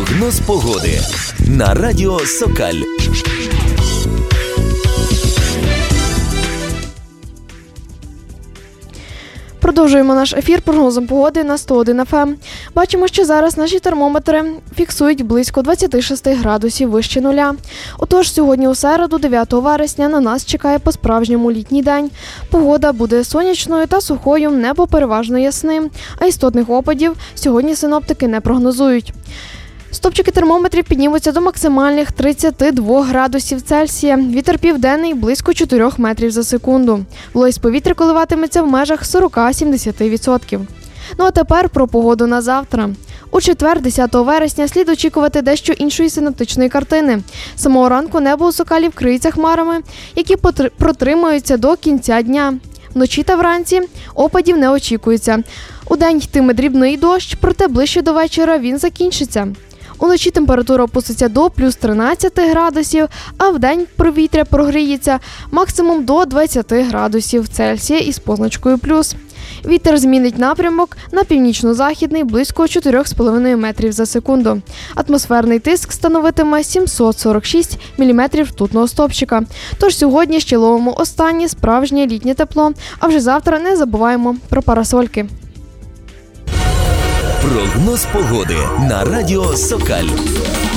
Прогноз погоди на радіо Сокаль. Продовжуємо наш ефір прогнозом погоди на 101 FM. Бачимо, що зараз наші термометри фіксують близько 26 градусів вище нуля. Отож, сьогодні у середу, 9 вересня, на нас чекає по-справжньому літній день. Погода буде сонячною та сухою, небо переважно ясним, а істотних опадів сьогодні синоптики не прогнозують. Стопчики термометрів піднімуться до максимальних 32 градусів Цельсія. Вітер південний близько 4 метрів за секунду. Вологість повітря коливатиметься в межах 40-70%. Ну а тепер про погоду на завтра. У четвер, 10 вересня, слід очікувати дещо іншої синоптичної картини. З самого ранку небо у Сокалі вкриється хмарами, які протримаються до кінця дня. Вночі та вранці опадів не очікується. Удень йтиме дрібний дощ, проте ближче до вечора він закінчиться. Уночі температура опуститься до плюс 13 градусів, а вдень повітря прогріється максимум до 20 градусів Цельсія із позначкою плюс. Вітер змінить напрямок на північно-західний близько 4,5 метрів за секунду. Атмосферний тиск становитиме 746 мм ртутного стовпчика. Тож сьогодні ще ловимо останнє справжнє літнє тепло, а вже завтра не забуваємо про парасольки. Прогноз погоди на радіо Сокаль.